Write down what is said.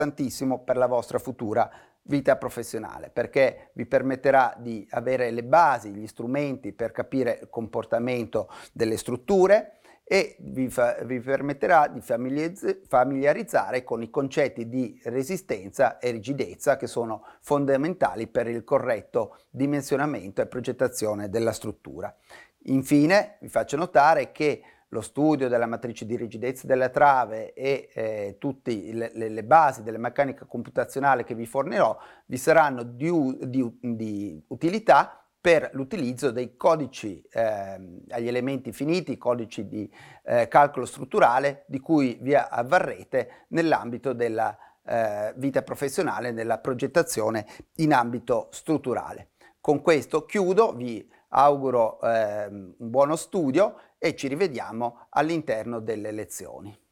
importantissimo per la vostra futura vita professionale, perché vi permetterà di avere le basi, gli strumenti per capire il comportamento delle strutture e vi permetterà di familiarizzare con i concetti di resistenza e rigidezza che sono fondamentali per il corretto dimensionamento e progettazione della struttura. Infine vi faccio notare che lo studio della matrice di rigidezza della trave e tutte le basi della meccanica computazionale che vi fornirò vi saranno di utilità per l'utilizzo dei codici agli elementi finiti, codici di calcolo strutturale di cui vi avvarrete nell'ambito della vita professionale, nella progettazione in ambito strutturale. Con questo chiudo, vi auguro un buono studio e ci rivediamo all'interno delle lezioni.